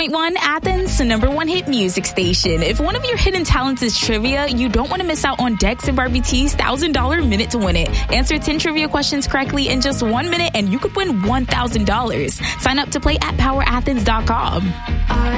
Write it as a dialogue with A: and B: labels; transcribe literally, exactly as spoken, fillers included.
A: point one Athens, number one hit music station. If one of your hidden talents is trivia, you don't want to miss out on Dex and Barbie T's one thousand dollars minute to win it. Answer ten trivia questions correctly in just one minute and you could win one thousand dollars. Sign up to play at power athens dot com.